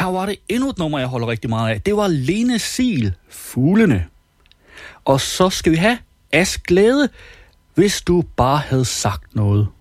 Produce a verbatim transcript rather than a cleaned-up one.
her var det endnu et nummer, jeg holder rigtig meget af. Det var Lene Sil, Fuglene. Og så skal vi have Ask Glæde, hvis du bare havde sagt noget.